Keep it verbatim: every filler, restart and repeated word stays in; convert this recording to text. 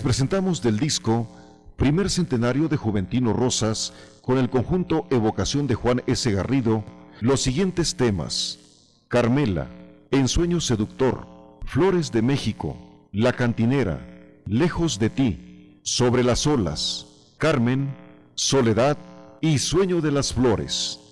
presentamos del disco Primer Centenario de Juventino Rosas con el conjunto Evocación de Juan S. Garrido los siguientes temas: Carmela, Ensueño Seductor, Flores de México, La Cantinera, Lejos de ti, Sobre las Olas, Carmen, Soledad y Sueño de las Flores.